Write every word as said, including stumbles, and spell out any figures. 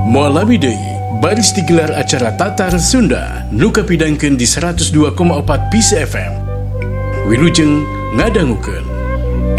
Mualami deui, baris digelar acara Tatar Sunda, nuka pidangkeun di seratus dua koma empat P C F M. Wilujeng ngadangukeun.